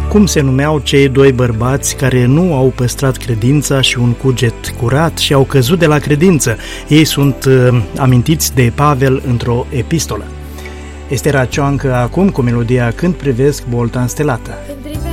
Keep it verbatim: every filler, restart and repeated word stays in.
Cum se numeau cei doi bărbați care nu au păstrat credința și un cuget curat și au căzut de la credință? Ei sunt uh, amintiți de Pavel într-o epistolă. Este Racioancă acum cu melodia Când privesc bolta înstelată. Când